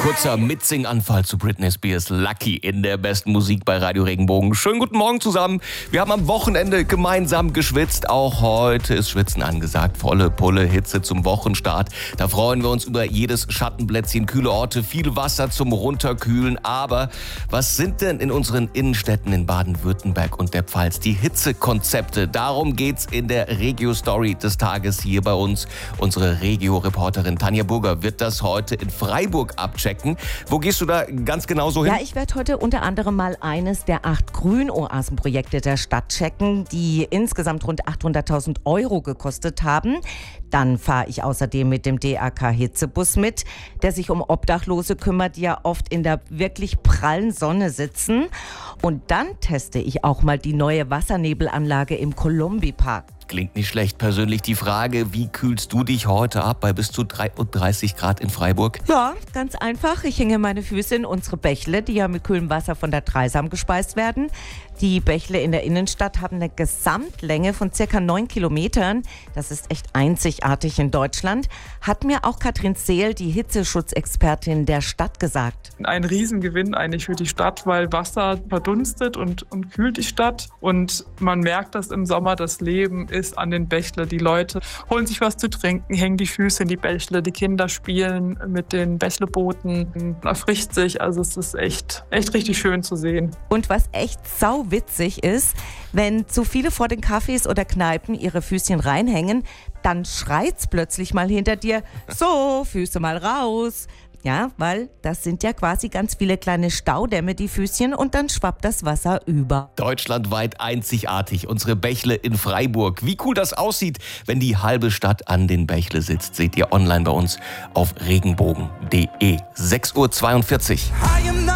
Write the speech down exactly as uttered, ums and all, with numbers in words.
Kurzer Mitsing-Anfall zu Britney Spears Lucky in der besten Musik bei Radio Regenbogen. Schönen guten Morgen zusammen. Wir haben am Wochenende gemeinsam geschwitzt. Auch heute ist Schwitzen angesagt. Volle Pulle, Hitze zum Wochenstart. Da freuen wir uns über jedes Schattenplätzchen, kühle Orte, viel Wasser zum Runterkühlen. Aber was sind denn in unseren Innenstädten in Baden-Württemberg und der Pfalz die Hitzekonzepte? Darum geht's in der Regio-Story des Tages hier bei uns. Unsere Regio-Reporterin Tanja Burger wird das heute in Freiburg abchecken. Wo gehst du da ganz genau so hin? Ja, ich werde heute unter anderem mal eines der acht Grünoasenprojekte der Stadt checken, die insgesamt rund achthunderttausend Euro gekostet haben. Dann fahre ich außerdem mit dem D A K-Hitzebus mit, der sich um Obdachlose kümmert, die ja oft in der wirklich prallen Sonne sitzen. Und dann teste ich auch mal die neue Wassernebelanlage im Kolumbi-Park. Klingt nicht schlecht. Persönlich die Frage, wie kühlst du dich heute ab bei bis zu dreiunddreißig Grad in Freiburg? Ja, ganz einfach. Ich hänge meine Füße in unsere Bächle, die ja mit kühlem Wasser von der Dreisam gespeist werden. Die Bächle in der Innenstadt haben eine Gesamtlänge von circa neun Kilometern. Das ist echt einzigartig in Deutschland. Hat mir auch Katrin Seel, die Hitzeschutzexpertin der Stadt, gesagt. Ein Riesengewinn eigentlich für die Stadt, weil Wasser verdunstet und, und kühlt die Stadt. Und man merkt, dass im Sommer das Leben ist an den Bächle. Die Leute holen sich was zu trinken, hängen die Füße in die Bächle, die Kinder spielen mit den Bächlebooten, erfrischt sich. Also es ist echt, echt richtig schön zu sehen. Und was echt sauwitzig ist, wenn zu viele vor den Cafés oder Kneipen ihre Füßchen reinhängen, dann schreit's plötzlich mal hinter dir, so, Füße mal raus. Ja, weil das sind ja quasi ganz viele kleine Staudämme, die Füßchen, und dann schwappt das Wasser über. Deutschlandweit einzigartig, unsere Bächle in Freiburg. Wie cool das aussieht, wenn die halbe Stadt an den Bächle sitzt, seht ihr online bei uns auf regenbogen punkt de. sechs Uhr zweiundvierzig.